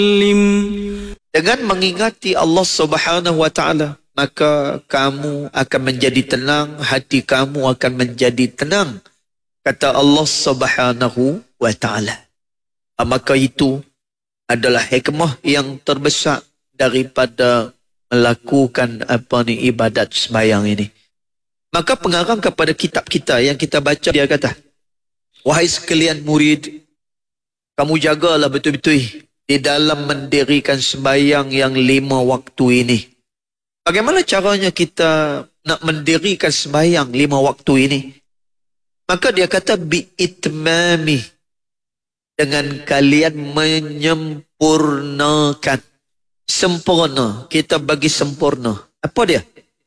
Dengan mengingati Allah Subhanahu wa taala, maka kamu akan menjadi tenang, hati kamu akan menjadi tenang, kata Allah Subhanahu wa taala. Maka itu adalah hikmah yang terbesar daripada melakukan ibadat sembahyang ini. Maka pengarang kepada kitab kita yang kita baca, dia kata, wahai sekalian murid, kamu jagalah betul-betul di dalam mendirikan sembahyang yang 5 waktu ini. Bagaimana caranya kita nak mendirikan sembahyang 5 waktu ini? Maka dia kata bi'itmami, dengan kalian menyempurnakan. Sempurna, kita bagi sempurna. Apa dia?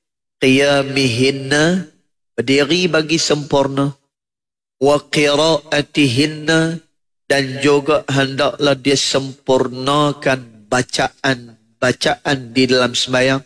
Qiyamihinna, berdiri bagi sempurna. Wa qiraatihinna, dan juga hendaklah dia sempurnakan bacaan di dalam sembahyang.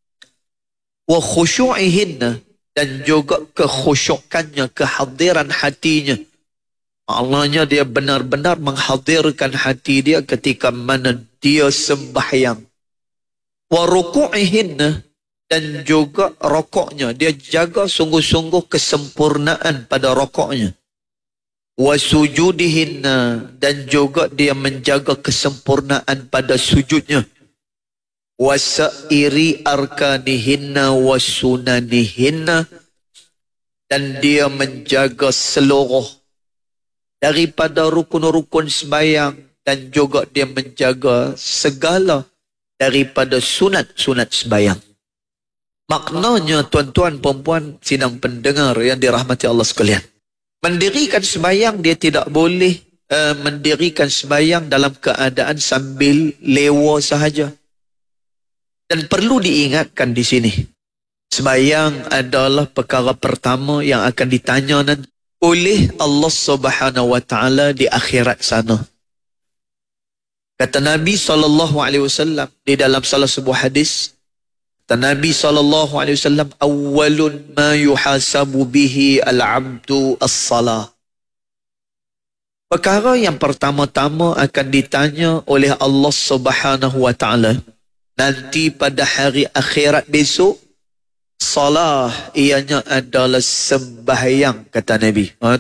Wa khusyu'ihinna, dan juga kekhusyukannya, kehadiran hatinya. Maknanya dia benar-benar menghadirkan hati dia ketika mana dia sembahyang. Wa ruku'ihinna, dan juga rokoknya, dia jaga sungguh-sungguh kesempurnaan pada rokoknya. Wa sujudihinna, dan juga dia menjaga kesempurnaan pada sujudnya. Wa sa'iri arkanihinna wa sunanihinna, dan dia menjaga seluruh daripada rukun-rukun sembahyang, dan juga dia menjaga segala daripada sunat-sunat sembahyang. Maknanya, tuan-tuan, perempuan, sidang pendengar yang dirahmati Allah sekalian, mendirikan sembahyang, dia tidak boleh mendirikan sembahyang dalam keadaan sambil lewa sahaja. Dan perlu diingatkan di sini, sembahyang adalah perkara pertama yang akan ditanya nanti oleh Allah Subhanahu wa taala di akhirat sana. Kata Nabi SAW di dalam salah sebuah hadis, kata Nabi SAW, awwalun ma yuhasabu bihi al-abdu as-salah. Perkara yang pertama-tama akan ditanya oleh Allah Subhanahu wa taala nanti pada hari akhirat besok, salah, ianya adalah sembahyang, kata Nabi.